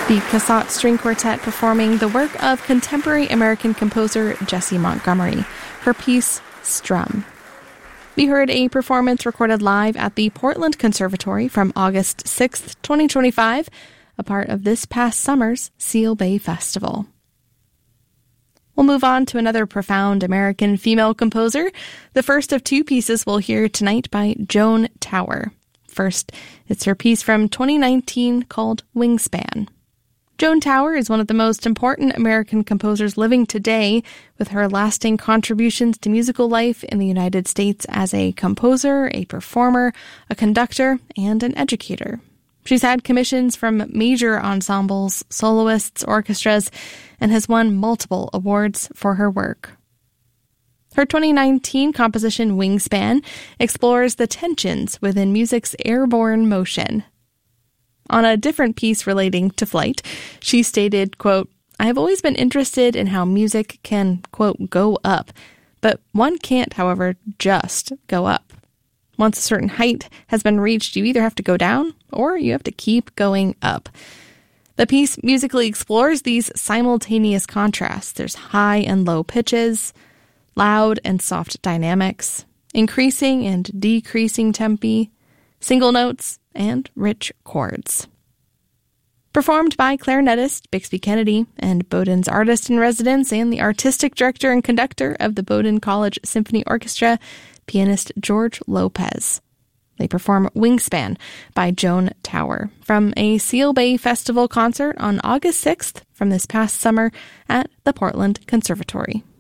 The Cassatt String Quartet performing the work of contemporary American composer Jessie Montgomery, her piece, Strum. We heard a performance recorded live at the Portland Conservatory from August 6th, 2025, a part of this past summer's Seal Bay Festival. We'll move on to another profound American female composer, the first of two pieces we'll hear tonight by Joan Tower. First, it's her piece from 2019 called Wingspan. Joan Tower is one of the most important American composers living today, with her lasting contributions to musical life in the United States as a composer, a performer, a conductor, and an educator. She's had commissions from major ensembles, soloists, orchestras, and has won multiple awards for her work. Her 2019 composition Wingspan explores the tensions within music's airborne motion. On a different piece relating to flight, she stated, quote, "I have always been interested in how music can, quote, go up, but one can't, however, just go up. Once a certain height has been reached, you either have to go down or you have to keep going up." The piece musically explores these simultaneous contrasts. There's high and low pitches, loud and soft dynamics, increasing and decreasing tempi, single notes, and rich chords. Performed by clarinetist Bixby Kennedy and Bowdoin's artist-in-residence and the artistic director and conductor of the Bowdoin College Symphony Orchestra, pianist George Lopez. They perform Wingspan by Joan Tower from a Seal Bay Festival concert on August 6th from this past summer at the Portland Conservatory.